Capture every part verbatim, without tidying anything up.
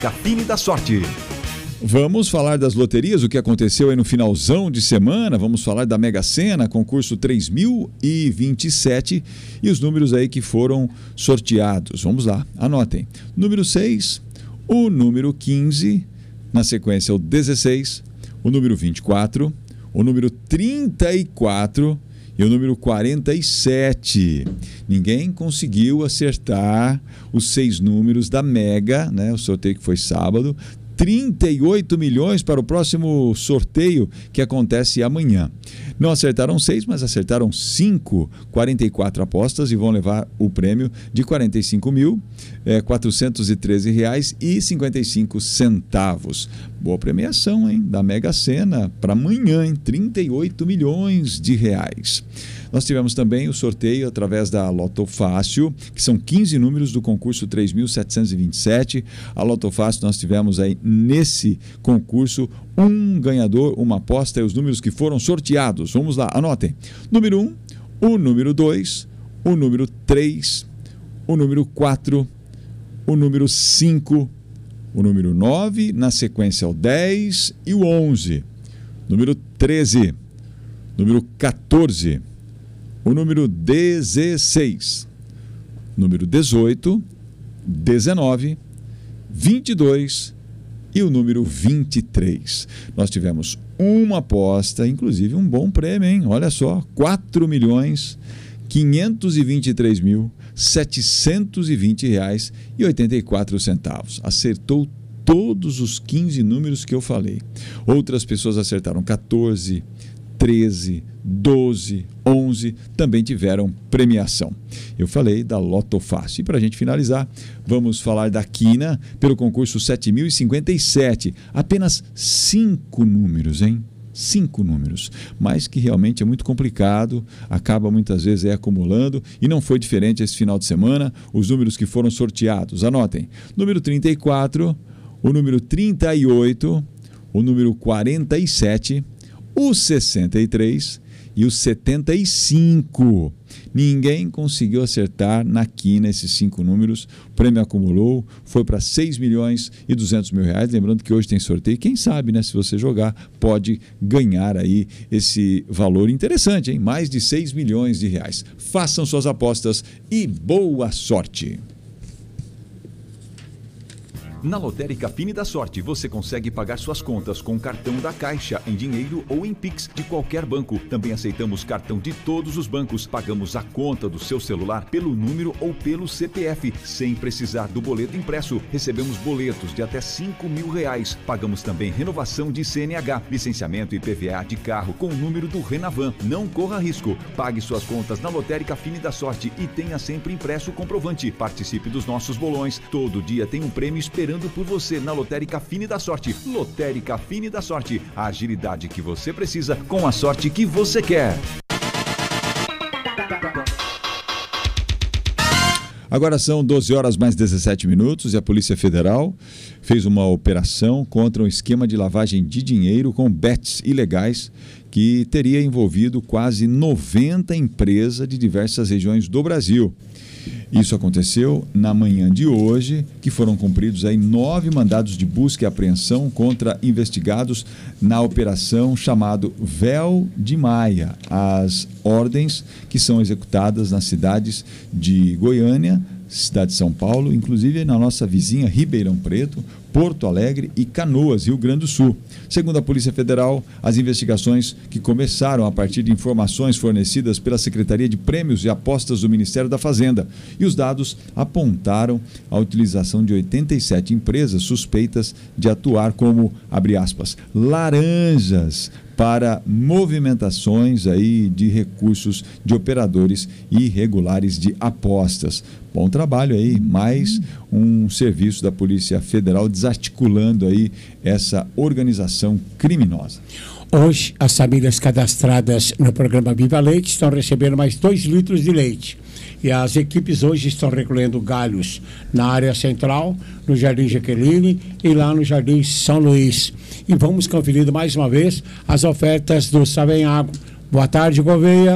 Capine da Sorte. Vamos falar das loterias, o que aconteceu aí no finalzão de semana. Vamos falar da Mega Sena, concurso três mil e vinte e sete e os números aí que foram sorteados. Vamos lá, anotem. Número seis, o número quinze, na sequência o dezesseis, o número vinte e quatro, o número trinta e quatro e o número quarenta e sete. Ninguém conseguiu acertar os seis números da Mega, né? O sorteio que foi sábado. trinta e oito milhões para o próximo sorteio que acontece amanhã. Não acertaram seis, mas acertaram cinco, quarenta e quatro apostas e vão levar o prêmio de quarenta e cinco mil, quatrocentos e treze reais e cinquenta e cinco centavos. Boa premiação, hein? Da Mega Sena para amanhã, hein? trinta e oito milhões de reais. Nós tivemos também o sorteio através da Loto Fácil, que são quinze números do concurso três mil setecentos e vinte e sete. A Loto Fácil, nós tivemos aí nesse concurso um ganhador, uma aposta e os números que foram sorteados. Vamos lá, anotem. Número um, o número dois, o número três, o número quatro, o número cinco, o número nove, na sequência o dez e o onze. Número treze, número quatorze, o número dezesseis, número dezoito, dezenove, vinte e dois e o número vinte e três. Nós tivemos uma aposta, inclusive um bom prêmio, hein? Olha só, quatro milhões, quinhentos e vinte e três mil, setecentos e vinte reais e oitenta e quatro centavos. Acertou todos os quinze números que eu falei. Outras pessoas acertaram quatorze, treze, doze, onze, também tiveram premiação. Eu falei da Loto Fácil. E para a gente finalizar, vamos falar da Quina pelo concurso sete mil e cinquenta e sete. Apenas cinco números, hein? Cinco números, mas que realmente é muito complicado, acaba muitas vezes é, acumulando, e não foi diferente esse final de semana. Os números que foram sorteados, anotem: número trinta e quatro, o número trinta e oito, o número quarenta e sete, o sessenta e três e o setenta e cinco. Ninguém conseguiu acertar na quina esses cinco números. O prêmio acumulou, foi para seis milhões e duzentos mil reais. Lembrando que hoje tem sorteio. Quem sabe, né? Se você jogar, pode ganhar aí esse valor interessante, hein? Mais de seis milhões de reais. Façam suas apostas e boa sorte! Na Lotérica Fine da Sorte, você consegue pagar suas contas com cartão da Caixa, em dinheiro ou em Pix de qualquer banco. Também aceitamos cartão de todos os bancos. Pagamos a conta do seu celular pelo número ou pelo C P F, sem precisar do boleto impresso. Recebemos boletos de até cinco mil reais. Pagamos também renovação de C N H, licenciamento e I P V A de carro com o número do Renavan. Não corra risco. Pague suas contas na Lotérica Fine da Sorte e tenha sempre impresso o comprovante. Participe dos nossos bolões. Todo dia tem um prêmio esperando por você na Lotérica Fine da Sorte. Lotérica Fine da Sorte, a agilidade que você precisa com a sorte que você quer. Agora são doze horas mais dezessete minutos e a Polícia Federal fez uma operação contra um esquema de lavagem de dinheiro com bets ilegais que teria envolvido quase noventa empresas de diversas regiões do Brasil. Isso aconteceu na manhã de hoje, que foram cumpridos aí nove mandados de busca e apreensão contra investigados na operação chamado Véu de Maia. As ordens que são executadas nas cidades de Goiânia, cidade de São Paulo, inclusive na nossa vizinha Ribeirão Preto, Porto Alegre e Canoas, Rio Grande do Sul. Segundo a Polícia Federal, as investigações que começaram a partir de informações fornecidas pela Secretaria de Prêmios e Apostas do Ministério da Fazenda. E os dados apontaram a utilização de oitenta e sete empresas suspeitas de atuar como, abre aspas, laranjas para movimentações aí de recursos de operadores irregulares de apostas. Bom trabalho aí, mais um serviço da Polícia Federal desarticulando aí essa organização criminosa. Hoje, as famílias cadastradas no programa Viva Leite estão recebendo mais dois litros de leite. E as equipes hoje estão recolhendo galhos na área central, no Jardim Jaqueline e lá no Jardim São Luís. E vamos conferir mais uma vez as ofertas do Savenhago. Boa tarde, Gouveia.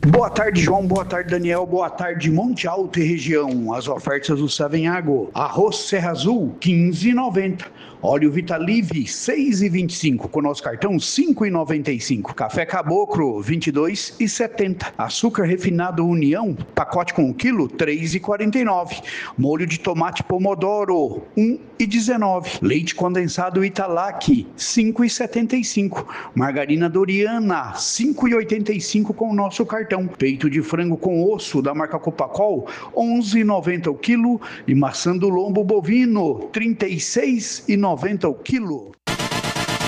Boa tarde, João. Boa tarde, Daniel. Boa tarde, Monte Alto e região. As ofertas do Savenhago. Arroz Serra Azul, quinze reais e noventa centavos. Óleo Vitalive, seis reais e vinte e cinco centavos. Com nosso cartão, cinco reais e noventa e cinco centavos. Café Caboclo, vinte e dois reais e setenta centavos. Açúcar refinado União, pacote com um quilo, três reais e quarenta e nove centavos. Molho de tomate Pomodoro, um real e dezenove centavos. Leite condensado Italac, cinco reais e setenta e cinco centavos. Margarina Doriana, cinco reais e oitenta e cinco centavos com o nosso cartão. Peito de frango com osso da marca Copacol, onze reais e noventa centavos o quilo. E maçã do lombo bovino, trinta e seis reais e noventa centavos o quilo.